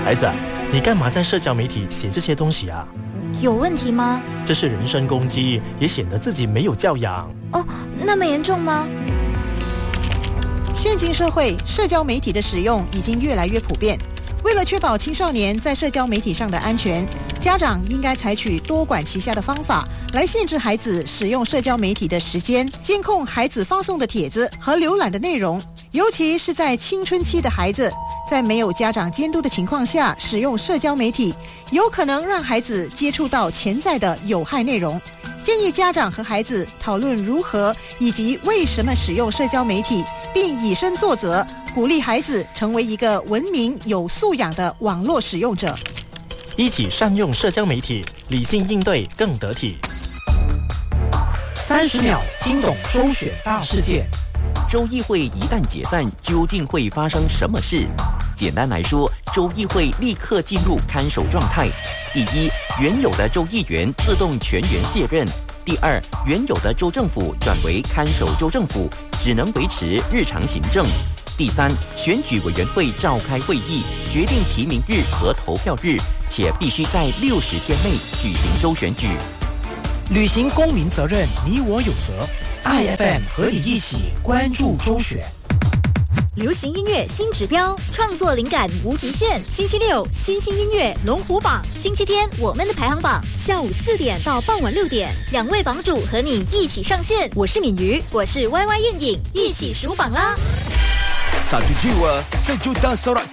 孩子，你干嘛在社交媒体写这些东西啊？ 有问题吗？ 这是人身攻击，也显得自己没有教养。 哦，那么严重吗？ 现今社会，社交媒体的使用已经越来越普遍。为了确保青少年在社交媒体上的安全，家长应该采取多管齐下的方法来限制孩子使用社交媒体的时间，监控孩子发送的帖子和浏览的内容。尤其是在青春期的孩子，在没有家长监督的情况下使用社交媒体，有可能让孩子接触到潜在的有害内容。建议家长和孩子讨论如何以及为什么使用社交媒体，并以身作则，鼓励孩子成为一个文明有素养的网络使用者。 一起善用社交媒体，理性应对更得体。 30秒听懂周选大事件。 州议会一旦解散，究竟会发生什么事？简单来说，州议会立刻进入看守状态。第一，原有的州议员自动全员卸任；第二，原有的州政府转为看守州政府，只能维持日常行政；第三，选举委员会召开会议，决定提名日和投票日，且必须在60天内举行州选举。 履行公民责任，你我有责。IFM 和你一起关注周选。 流行音乐新指标，创作灵感无极限。星期六，新兴音乐龙虎榜；星期天，我们的排行榜。下午4点到傍晚6点，2位榜主和你一起上线。我是敏瑜，我是 YY 燕影，一起数榜啦 ！Satu jiwa, sejuta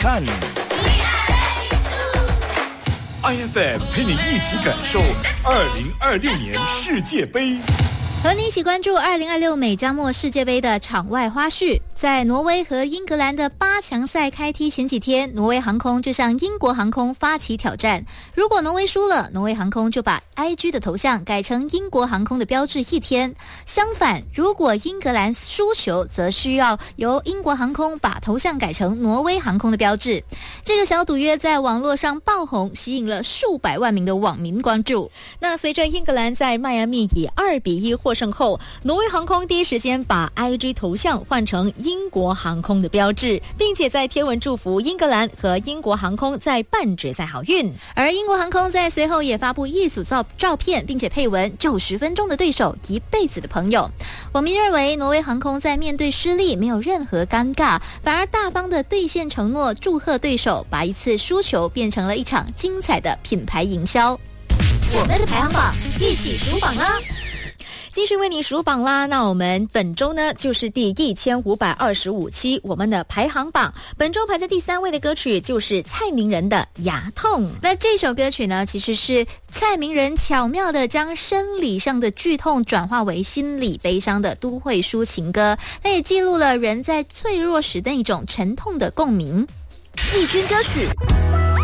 sorakan。IFM 陪你一起感受2026年世界杯。 和你一起关注2026美加墨世界杯的场外花絮。在挪威和英格兰的8强赛开踢前几天，挪威航空就向英国航空发起挑战。如果挪威输了，挪威航空就把 IG 的头像改成英国航空的标志1天。相反，如果英格兰输球，则需要由英国航空把头像改成挪威航空的标志。这个小赌约在网络上爆红，吸引了数百万名的网民关注。那随着英格兰在迈阿密以2-1获胜后，挪威航空第一时间把 IG 头像换成英国航空的标志，并且在贴文祝福英格兰和英国航空在半决赛好运。而英国航空在随后也发布一组照片，并且配文90分钟的对手，一辈子的朋友。网民认为挪威航空在面对失利没有任何尴尬，反而大方的兑现承诺，祝贺对手，把一次输球变成了一场精彩的品牌营销。我们的排行榜，一起数榜啦！继续为你数榜啦。那我们本周呢就是第1525期我们的排行榜，本周排在第3位的歌曲就是蔡明仁的牙痛。那这首歌曲呢，其实是蔡明仁巧妙的将生理上的剧痛转化为心理悲伤的都会抒情歌，那也记录了人在脆弱时的一种沉痛的共鸣。季军歌曲